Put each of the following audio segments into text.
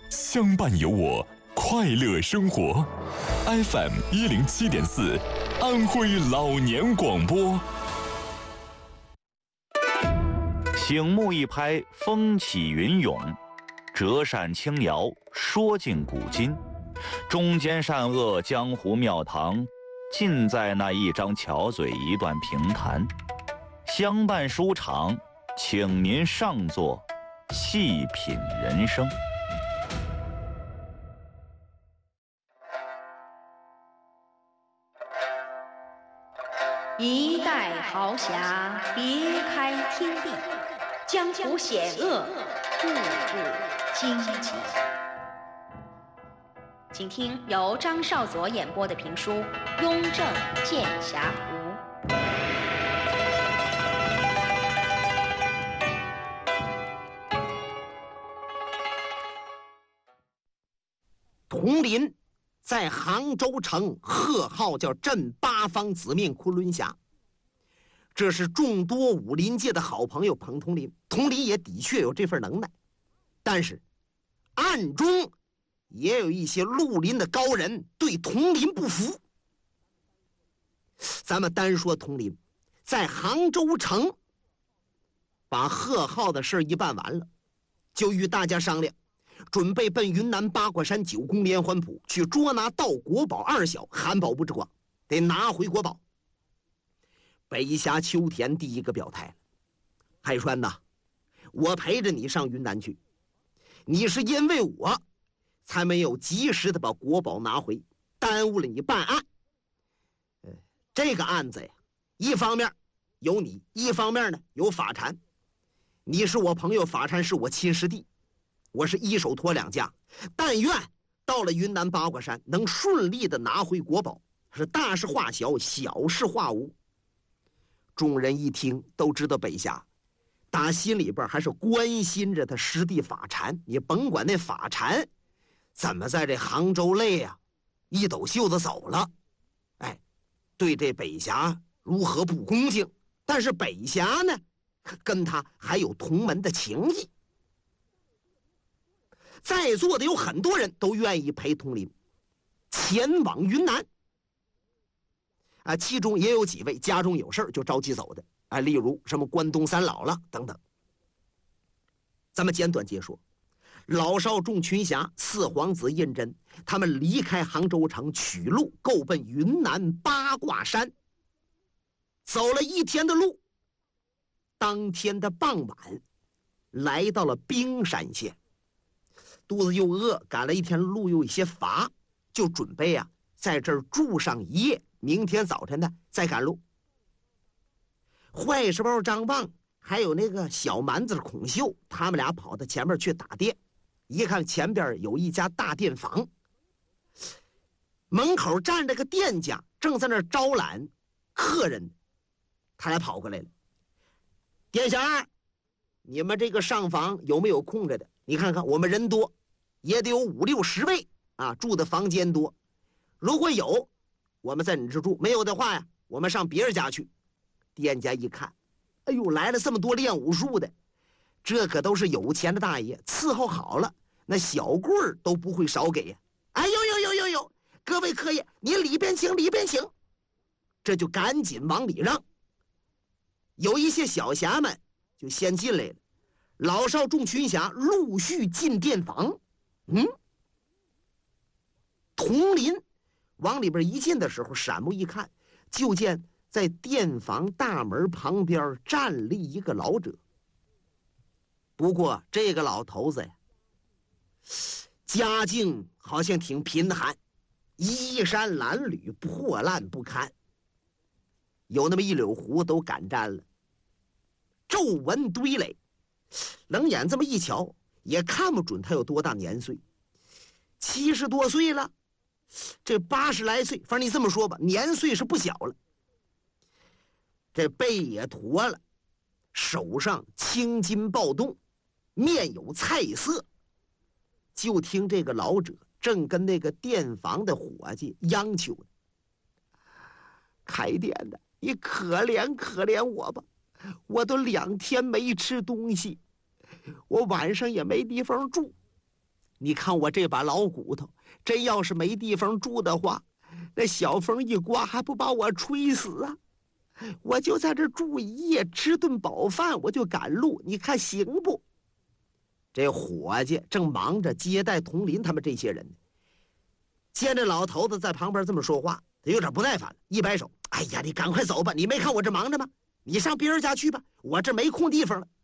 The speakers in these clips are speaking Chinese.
相伴有我，快乐生活。FM107.4，安徽老年广播。 醒目一拍，风起云涌；折扇轻摇，说尽古今。中间善恶，江湖庙堂，尽在那一张巧嘴，一段评弹。相伴书场，请您上座，细品人生。 一代豪侠，别开天地，江湖险恶，步步荆棘。请听由张少佐演播的评书《雍正剑侠图》。 佟林在杭州城贺号叫镇八方子命昆仑侠，这是众多武林界的好朋友捧佟林，佟林也的确有这份能耐，但是暗中也有一些绿林的高人对佟林不服。咱们单说佟林在杭州城把贺号的事一办完了，就与大家商量，准备奔云南八卦山9宫连环谱去捉拿盗国宝2小，含宝不知光，得拿回国宝。北峡秋田第一个表态了：海川呐，我陪着你上云南去，你是因为我才没有及时的把国宝拿回，耽误了你办案。这个案子呀，一方面有你，一方面呢有法禅。你是我朋友，法禅是我亲师弟，我是一手托两家，但愿到了云南八卦山能顺利的拿回国宝，是大事化小，小事化无。众人一听都知道北峡打心里边还是关心着他师弟法禅，你甭管那法禅怎么在这杭州累呀，一抖袖子走了，对这北峡如何不恭敬，但是北峡呢跟他还有同门的情谊。在座的有很多人都愿意陪佟林前往云南其中也有几位家中有事就着急走的例如什么关东三老了等等。咱们简短截说，老少众群侠、四皇子胤禛他们离开杭州城，取路够奔云南八卦山。走了1天的路，当天的傍晚来到了冰山县。肚子又饿，赶了1天路又有些乏，就准备在这儿住上1夜，明天早晨呢再赶路。坏事包张棒还有那个小蛮子孔秀，他们俩跑到前面去打店，一看前边有一家大店房，门口站着个店家，正在那儿招揽客人，他俩跑过来了：店小，你们这个上房有没有空着的？你看看我们人多，也得有5、6、10位住的房间多，如果有我们在你这住，没有的话呀，我们上别人家去。店家一看，哎呦，来了这么多练武术的，这可都是有钱的大爷，伺候好了那小棍儿都不会少给呀。哎呦，各位客爷，您里边请，里边请。这就赶紧往里让。有一些小侠们就先进来了，老少众群侠陆续进店房。佟林往里边一进的时候，闪目一看，就见在店房大门旁边站立一个老者。不过这个老头子呀，家境好像挺贫寒，衣衫褴褛，破烂不堪，有那么1绺胡都赶沾了，皱纹堆垒，冷眼这么一瞧也看不准他有多大年岁，70多岁了，这80来岁，反正你这么说吧，年岁是不小了。这背也驼了，手上青筋暴动，面有菜色。就听这个老者正跟那个店房的伙计央求呢：开店的，你可怜可怜我吧，我都2天没吃东西，我晚上也没地方住， 你看我这把老骨头，真要是没地方住的话，那小风一刮还不把我吹死啊！我就在这住一夜，吃顿饱饭，我就赶路，你看行不？”这伙计正忙着接待佟林他们这些人，见这老头子在旁边这么说话，他有点不耐烦了，一摆手：“哎呀，你赶快走吧，你没看我这忙着吗？你上别人家去吧，我这没空地方了。”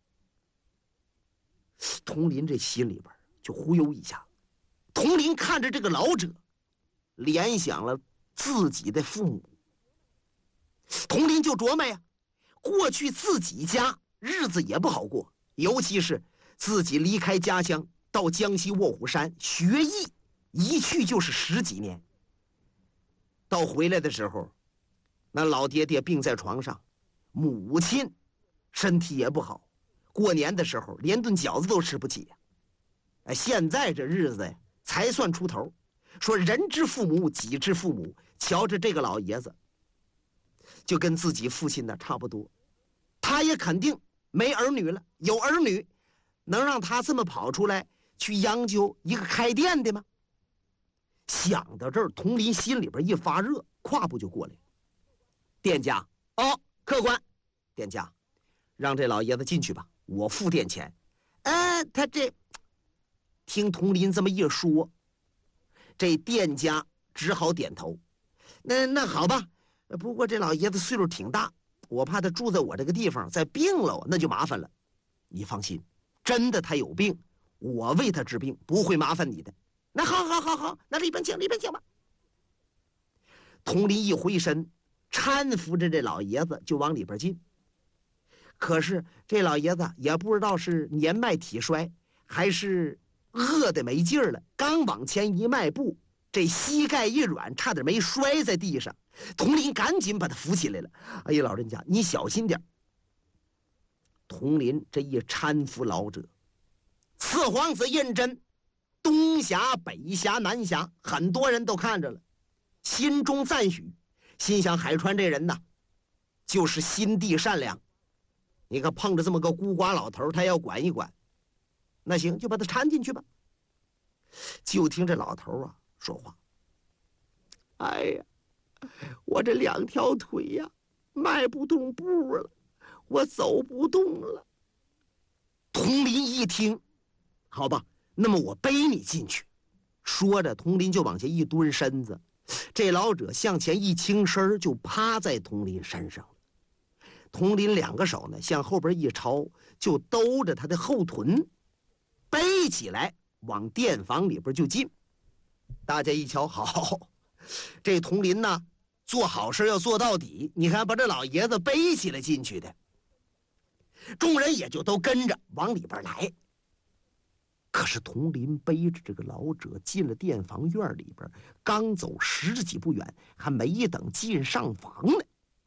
佟林这心里边就忽悠一下。佟林看着这个老者，联想了自己的父母。佟林就琢磨呀，过去自己家日子也不好过，尤其是自己离开家乡到江西卧虎山学艺，一去就是10几年。到回来的时候，那老爹爹病在床上，母亲身体也不好，过年的时候连顿饺子都吃不起呀。现在这日子呀才算出头，说人之父母己之父母，瞧着这个老爷子就跟自己父亲呢差不多，他也肯定没儿女了，有儿女能让他这么跑出来去央就一个开店的吗？想到这儿，佟林心里边一发热，跨步就过来。店家，哦，客官，店家，让这老爷子进去吧，我付店钱。他这听佟林这么一说，这店家只好点头。那好吧，不过这老爷子岁数挺大，我怕他住在我这个地方再病了，那就麻烦了。你放心，真的他有病，我为他治病，不会麻烦你的。那好，那里边请吧。佟林一回身，搀扶着这老爷子就往里边进。可是这老爷子也不知道是年迈体衰，还是饿得没劲儿了，刚往前一迈步，这膝盖一软，差点没摔在地上。佟林赶紧把他扶起来了。哎呀，老人家，你小心点。佟林这一搀扶老者，四皇子胤禛东辖、北辖、南辖，很多人都看着了，心中赞许，心想海川这人呐，就是心地善良。你可碰着这么个孤寡老头，他要管一管，那行，就把他搀进去吧。就听这老头啊说话：“哎呀，我这2条腿呀，迈不动步了，我走不动了。”佟林一听，好吧，那么我背你进去。说着，佟林就往下一蹲身子，这老者向前一倾身，就趴在佟林身上了。佟林2个手呢向后边一抄，就兜着他的后臀，背起来往店房里边就进。大家一瞧，好，这佟林呢做好事要做到底，你看把这老爷子背起来进去的。众人也就都跟着往里边来。可是佟林背着这个老者进了店房院里边，刚走10几步远，还没等进上房呢，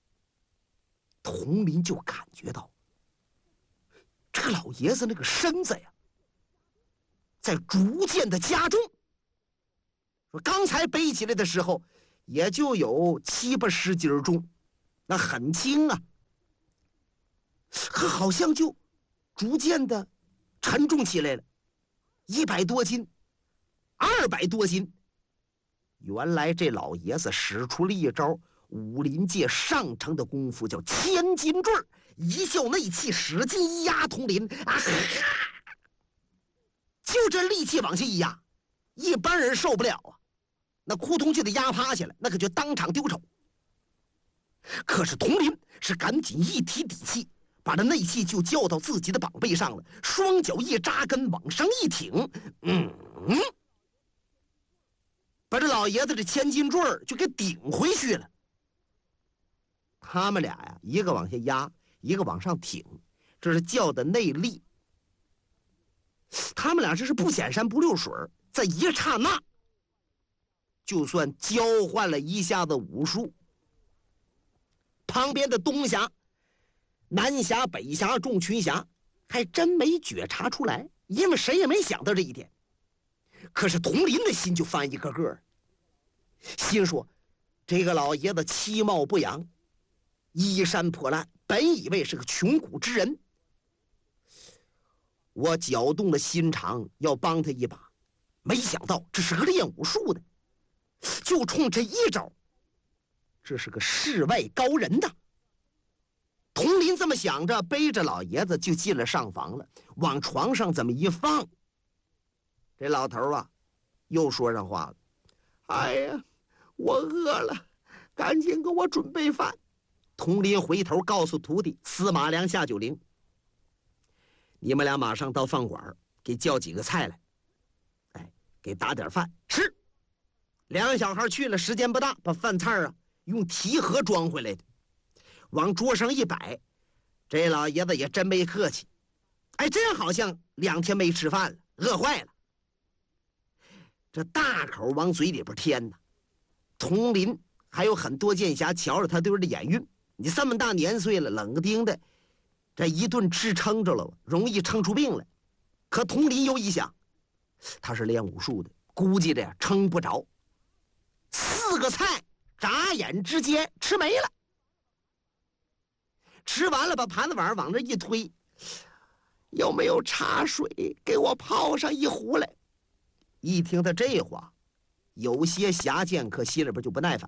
佟林就感觉到这个老爷子那个身子呀在逐渐的加重。说刚才背起来的时候也就有70、80斤重，那很轻啊，可好像就逐渐的沉重起来了，100多斤，200多斤。原来这老爷子使出了一招武林界上乘的功夫，叫千斤坠，一笑内气，使劲一压佟林，就这力气往下一压，一般人受不了啊，那扑通就得压趴下来，那可就当场丢手。可是佟林是赶紧一提底气，把这内气就叫到自己的膀背上了，双脚一扎根，往上一挺，把这老爷子这千斤坠就给顶回去了。他们俩呀，一个往下压，一个往上挺，这是叫的内力。他们俩这是不显山不溜水，在一刹那就算交换了一下子武术。旁边的东辖、南辖、北辖、众群辖还真没觉察出来，因为谁也没想到这一点。可是佟林的心就翻一个个，心说这个老爷子其貌不扬，衣衫破烂，本以为是个穷苦之人，我搅动了心肠要帮他一把， 没想到这是个练武术的，就冲这一招，这是个世外高人呐。佟林这么想着，背着老爷子就进了上房了，往床上这么一放。这老头啊，又说上话了：“哎呀，我饿了，赶紧给我准备饭。”佟林回头告诉徒弟司马良、夏九龄：“你们俩马上到饭馆，给叫几个菜来，哎，给打点饭吃。”两个小孩去了，时间不大，把饭菜啊用提盒装回来的，往桌上一摆。这老爷子也真没客气，哎，真好像2天没吃饭了，饿坏了。这大口往嘴里边添呢。佟林还有很多剑侠瞧着他都有点眼晕，你这么大年岁了，冷个丁的，这一顿吃撑着了，容易撑出病来。可佟林又一想，他是练武术的，估计的呀撑不着。4个菜眨眼之间吃没了。吃完了，把盘子碗往这一推，有没有茶水给我泡上一壶来？一听他这话，有些侠剑客心里边就不耐烦，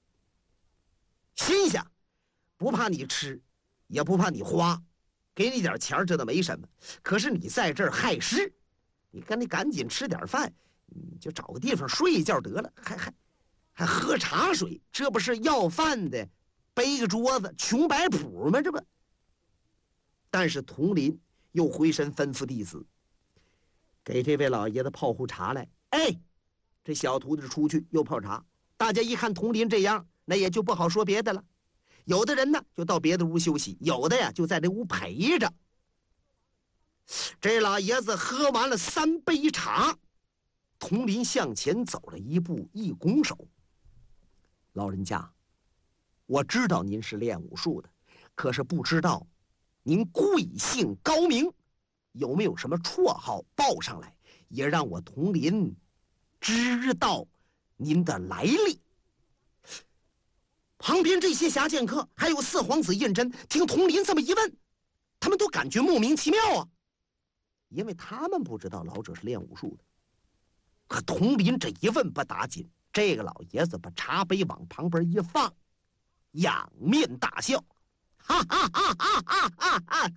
心想不怕你吃，也不怕你花，给你点钱这倒没什么，可是你在这儿害事，你赶紧吃点饭，你就找个地方睡一觉得了，还喝茶水，这不是要饭的背个桌子穷摆谱吗？这不。但是佟林又回身吩咐弟子，给这位老爷子泡壶茶来。哎，这小徒弟出去又泡茶。大家一看佟林这样，那也就不好说别的了。有的人呢就到别的屋休息，有的呀就在这屋陪着。这老爷子喝完了3杯茶，佟林向前走了一步，一拱手：“老人家，我知道您是练武术的，可是不知道您贵姓高明，有没有什么绰号报上来，也让我佟林知道您的来历。”旁边这些侠剑客还有4皇子胤禛，听佟林这么一问，他们都感觉莫名其妙啊，因为他们不知道老者是练武术的。可佟林这一问不打紧，这个老爷子把茶杯往旁边一放，仰面大笑，哈哈哈哈哈哈哈！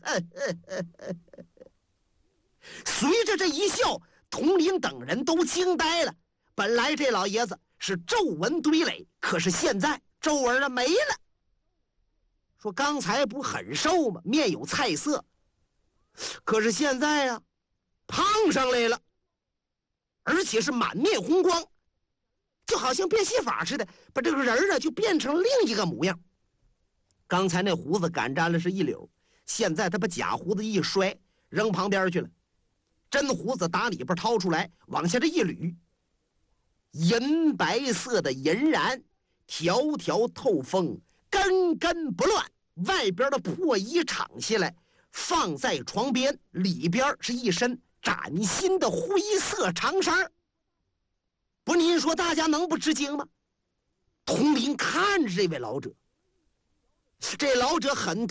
随着这一笑，佟林等人都惊呆了。本来这老爷子是皱纹堆垒，可是现在皱纹没了。说刚才不很瘦吗？面有菜色，可是现在啊，胖上来了，而且是满面红光，就好像变戏法似的，把这个人呢就变成另一个模样。刚才那胡子赶沾了是一绺，现在他把假胡子一摔，扔旁边去了。真胡子打里边掏出来，往下这一捋，银白色的银髯，条条透风，根根不乱。外边的破衣敞下来，放在床边，里边是一身崭新的灰色长衫。不，您说大家能不吃惊吗？佟林看着这位老者，这老者很